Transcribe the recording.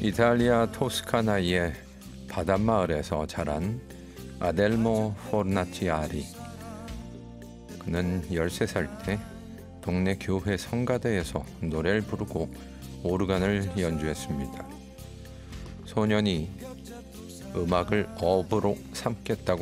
이탈리아 토스카나의 바닷마을에서 자란 아델모 포르나치아리. 그는 13살 때 동네 교회 성가대에서 노래를 부르고 오르간을 연주했습니다. 소년이 음악을 업으로 삼겠다고